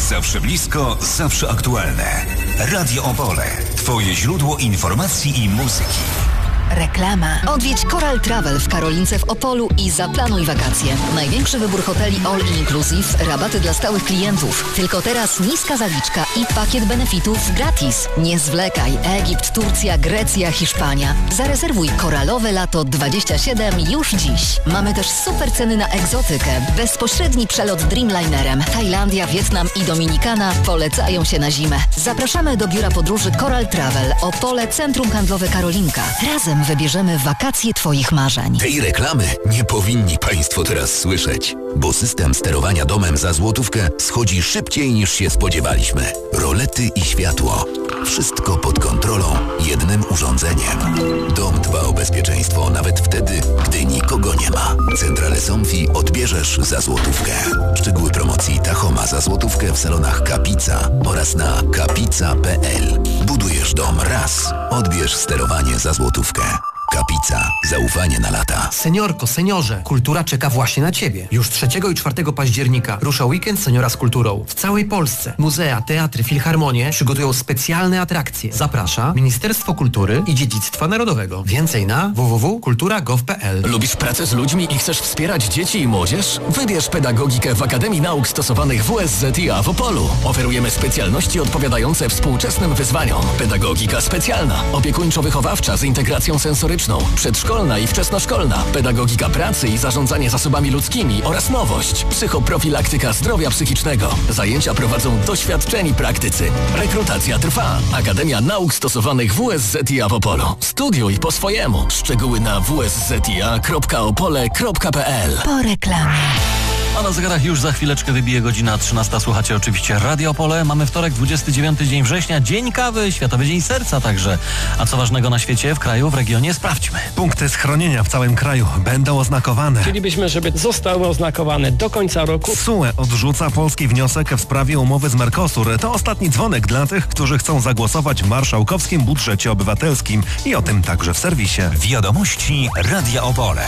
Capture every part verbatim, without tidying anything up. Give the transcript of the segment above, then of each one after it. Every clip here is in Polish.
Zawsze blisko, zawsze aktualne. Radio Opole. Twoje źródło informacji i muzyki. Reklama. Odwiedź Coral Travel w Karolince w Opolu i zaplanuj wakacje. Największy wybór hoteli all inclusive, rabaty dla stałych klientów. Tylko teraz niska zaliczka i pakiet benefitów gratis. Nie zwlekaj. Egipt, Turcja, Grecja, Hiszpania. Zarezerwuj koralowe lato dwadzieścia siedem już dziś. Mamy też super ceny na egzotykę. Bezpośredni przelot Dreamlinerem. Tajlandia, Wietnam i Dominikana polecają się na zimę. Zapraszamy do biura podróży Coral Travel. Opole, Centrum Handlowe Karolinka. Razem wybierzemy wakacje Twoich marzeń. Tej reklamy nie powinni Państwo teraz słyszeć, bo system sterowania domem za złotówkę schodzi szybciej niż się spodziewaliśmy. Rolety i światło. Wszystko pod kontrolą jednym urządzeniem. Dom dba o bezpieczeństwo nawet wtedy, gdy nikogo nie ma. Centrale Somfy odbierzesz za złotówkę. Szczegóły promocji Tachoma za złotówkę w salonach Kapica oraz na kapica kropka p l. Budujesz dom raz. Odbierz sterowanie za złotówkę. Kapica. Zaufanie na lata. Seniorko, seniorze, kultura czeka właśnie na Ciebie. Już trzeciego i czwartego października rusza weekend Seniora z kulturą. W całej Polsce muzea, teatry, filharmonie przygotują specjalne atrakcje. Zaprasza Ministerstwo Kultury i Dziedzictwa Narodowego. Więcej na w w w kropka kultura kropka gov kropka p l. Lubisz pracę z ludźmi i chcesz wspierać dzieci i młodzież? Wybierz pedagogikę w Akademii Nauk Stosowanych W S Z I A w Opolu. Oferujemy specjalności odpowiadające współczesnym wyzwaniom. Pedagogika specjalna, opiekuńczo-wychowawcza z integracją sensoryczną, przedszkolna i wczesnoszkolna, pedagogika pracy i zarządzanie zasobami ludzkimi oraz nowość, psychoprofilaktyka zdrowia psychicznego. Zajęcia prowadzą doświadczeni praktycy. Rekrutacja trwa. Akademia Nauk Stosowanych W S Z I A w Opolu. Studiuj po swojemu. Szczegóły na w s z i a kropka opole kropka p l. Po reklamie. A na zegarach już za chwileczkę wybije godzina trzynasta. Słuchacie oczywiście Radio Opole. Mamy wtorek, dwudziesty dziewiąty dzień września. Dzień kawy, Światowy Dzień Serca także. A co ważnego na świecie, w kraju, w regionie, sprawdźmy. Punkty schronienia w całym kraju będą oznakowane. Chcielibyśmy, żeby zostały oznakowane do końca roku. S U E odrzuca polski wniosek w sprawie umowy z Mercosur. To ostatni dzwonek dla tych, którzy chcą zagłosować w marszałkowskim budżecie obywatelskim. I o tym także w serwisie. Wiadomości Radia Opole.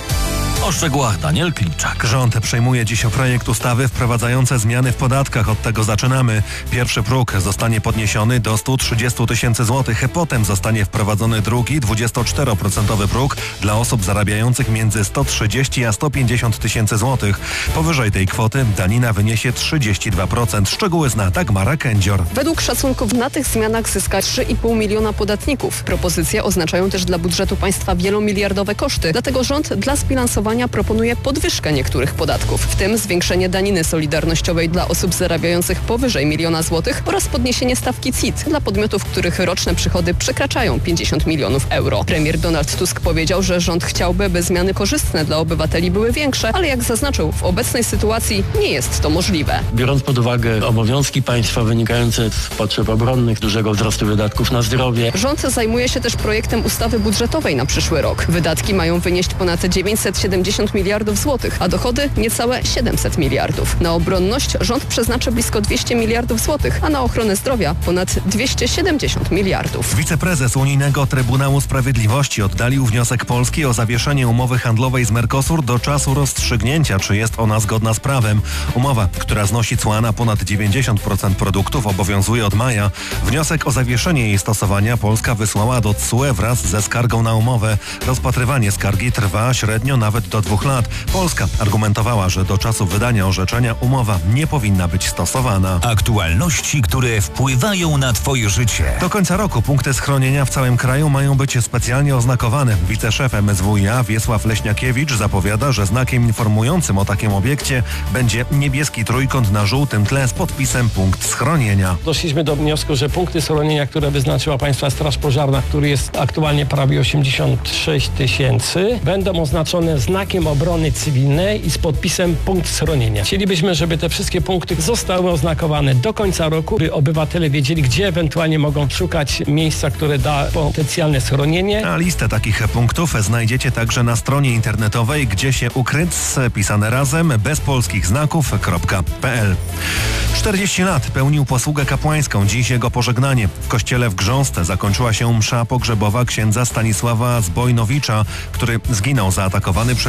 O szczegółach Daniel Kliczak. Rząd przejmuje dziś projekt ustawy wprowadzające zmiany w podatkach. Od tego zaczynamy. Pierwszy próg zostanie podniesiony do stu trzydziestu tysięcy złotych. Potem zostanie wprowadzony drugi, dwudziestoczteroprocentowy próg dla osób zarabiających między sto trzydzieści a sto pięćdziesiąt tysięcy złotych. Powyżej tej kwoty danina wyniesie trzydzieści dwa procent. Szczegóły zna Dagmara Kędzior. Według szacunków na tych zmianach zyska trzy i pół miliona podatników. Propozycje oznaczają też dla budżetu państwa wielomiliardowe koszty. Dlatego rząd dla zbilansowania proponuje podwyżkę niektórych podatków, w tym zwiększenie daniny solidarnościowej dla osób zarabiających powyżej miliona złotych oraz podniesienie stawki C I T dla podmiotów, których roczne przychody przekraczają pięćdziesiąt milionów euro. Premier Donald Tusk powiedział, że rząd chciałby, by zmiany korzystne dla obywateli były większe, ale jak zaznaczył, w obecnej sytuacji nie jest to możliwe. Biorąc pod uwagę obowiązki państwa wynikające z potrzeb obronnych, dużego wzrostu wydatków na zdrowie. Rząd zajmuje się też projektem ustawy budżetowej na przyszły rok. Wydatki mają wynieść ponad dziewięćset siedemdziesiąt miliardów złotych, a dochody niecałe siedemset miliardów. Na obronność rząd przeznaczy blisko dwieście miliardów złotych, a na ochronę zdrowia ponad dwieście siedemdziesiąt miliardów. Wiceprezes Unijnego Trybunału Sprawiedliwości oddalił wniosek Polski o zawieszenie umowy handlowej z Mercosur do czasu rozstrzygnięcia, czy jest ona zgodna z prawem. Umowa, która znosi cła na ponad dziewięćdziesiąt procent produktów, obowiązuje od maja. Wniosek o zawieszenie jej stosowania Polska wysłała do T S U E wraz ze skargą na umowę. Rozpatrywanie skargi trwa średnio nawet do dwóch lat. Polska argumentowała, że do czasu wydania orzeczenia umowa nie powinna być stosowana. Aktualności, które wpływają na Twoje życie. Do końca roku punkty schronienia w całym kraju mają być specjalnie oznakowane. Wiceszef M S W i A Wiesław Leśniakiewicz zapowiada, że znakiem informującym o takim obiekcie będzie niebieski trójkąt na żółtym tle z podpisem punkt schronienia. Doszliśmy do wniosku, że punkty schronienia, które wyznaczyła Państwa Straż Pożarna, który jest aktualnie prawie osiemdziesiąt sześć tysięcy, będą oznaczone znakiem obrony cywilnej i z podpisem punkt schronienia. Chcielibyśmy, żeby te wszystkie punkty zostały oznakowane do końca roku, by obywatele wiedzieli, gdzie ewentualnie mogą szukać miejsca, które da potencjalne schronienie. A listę takich punktów znajdziecie także na stronie internetowej, gdzie się ukryc, pisane razem, bez polskich znaków, .pl. czterdzieści lat pełnił posługę kapłańską. Dziś jego pożegnanie. W kościele w Grząsce zakończyła się msza pogrzebowa księdza Stanisława Zbojnowicza, który zginął zaatakowany przez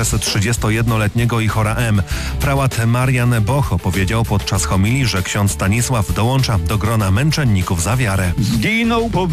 przez trzydziestojednoletniego Ichora M. Prałat Marian Bocho powiedział podczas homilii, że ksiądz Stanisław dołącza do grona męczenników za wiarę. Zginął po